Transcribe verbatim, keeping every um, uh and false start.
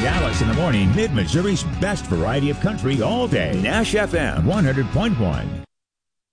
Dallas in the morning, Mid-Missouri's best variety of country all day. Nash F M one hundred point one.